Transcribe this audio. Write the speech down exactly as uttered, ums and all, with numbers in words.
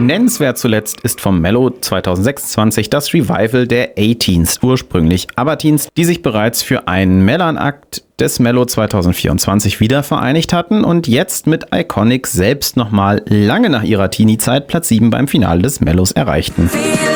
Nennenswert zuletzt ist vom Mello zwanzig sechsundzwanzig das Revival der A-Teens, ursprünglich ABBA-Teens, die sich bereits für einen Mellanakt des Mello zwanzig vierundzwanzig wieder vereinigt hatten und jetzt mit Iconic selbst nochmal lange nach ihrer Teenie-Zeit Platz sieben beim Finale des Mellos erreichten.